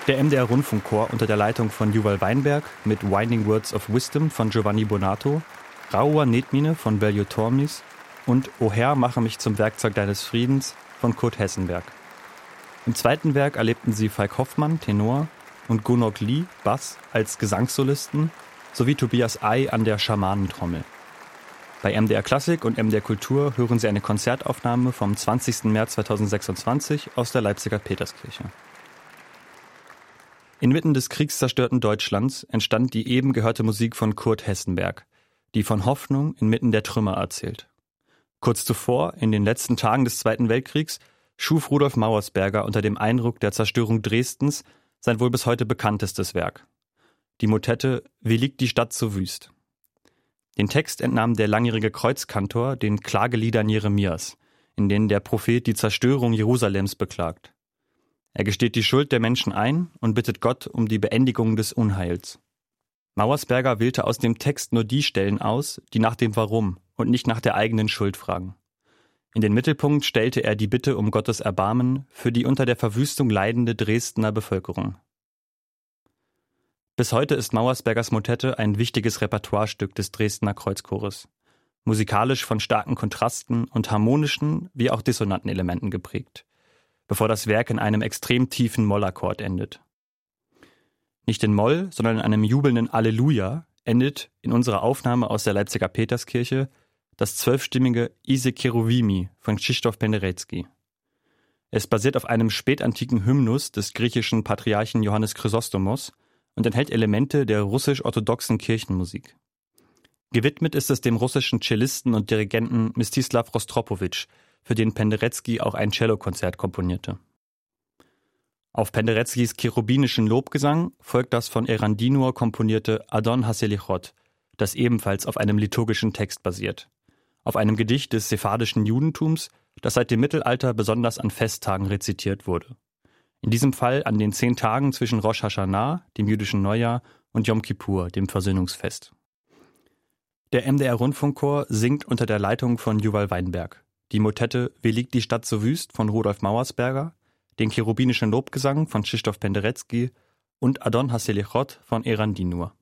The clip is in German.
Der MDR Rundfunkchor unter der Leitung von Juval Weinberg mit Winding Words of Wisdom von Giovanni Bonato, Rauer Netmine von Veljo Tormis und O Herr, mache mich zum Werkzeug deines Friedens von Kurt Hessenberg. Im zweiten Werk erlebten sie Falk Hoffmann, Tenor, und Gunok Lee, Bass, als Gesangssolisten, sowie Tobias Ey an der Schamanentrommel. Bei MDR Klassik und MDR Kultur hören Sie eine Konzertaufnahme vom 20. März 2026 aus der Leipziger Peterskirche. Inmitten des kriegszerstörten Deutschlands entstand die eben gehörte Musik von Kurt Hessenberg, die von Hoffnung inmitten der Trümmer erzählt. Kurz zuvor, in den letzten Tagen des Zweiten Weltkriegs, schuf Rudolf Mauersberger unter dem Eindruck der Zerstörung Dresdens sein wohl bis heute bekanntestes Werk. Die Motette »Wie liegt die Stadt so wüst?«. Den Text entnahm der langjährige Kreuzkantor den Klageliedern Jeremias, in denen der Prophet die Zerstörung Jerusalems beklagt. Er gesteht die Schuld der Menschen ein und bittet Gott um die Beendigung des Unheils. Mauersberger wählte aus dem Text nur die Stellen aus, die nach dem Warum und nicht nach der eigenen Schuld fragen. In den Mittelpunkt stellte er die Bitte um Gottes Erbarmen für die unter der Verwüstung leidende Dresdner Bevölkerung. Bis heute ist Mauersbergers Motette ein wichtiges Repertoirestück des Dresdner Kreuzchores, musikalisch von starken Kontrasten und harmonischen wie auch dissonanten Elementen geprägt, bevor das Werk in einem extrem tiefen Mollakkord endet. Nicht in Moll, sondern in einem jubelnden Alleluja endet in unserer Aufnahme aus der Leipziger Peterskirche das 12-stimmige Ise Cheruvimi von Krzysztof Penderecki. Es basiert auf einem spätantiken Hymnus des griechischen Patriarchen Johannes Chrysostomos und enthält Elemente der russisch-orthodoxen Kirchenmusik. Gewidmet ist es dem russischen Cellisten und Dirigenten Mstislav Rostropowitsch, für den Penderecki auch ein Cellokonzert komponierte. Auf Pendereckis cherubinischen Lobgesang folgt das von Erandinur komponierte Adon Haselichot, das ebenfalls auf einem liturgischen Text basiert, auf einem Gedicht des sephardischen Judentums, das seit dem Mittelalter besonders an Festtagen rezitiert wurde. In diesem Fall an den 10 Tagen zwischen Rosh Hashanah, dem jüdischen Neujahr, und Yom Kippur, dem Versöhnungsfest. Der MDR Rundfunkchor singt unter der Leitung von Juval Weinberg die Motette »Wie liegt die Stadt so wüst« von Rudolf Mauersberger, den cherubinischen Lobgesang von Krzysztof Penderecki und Adon Haselichot von Erandinur.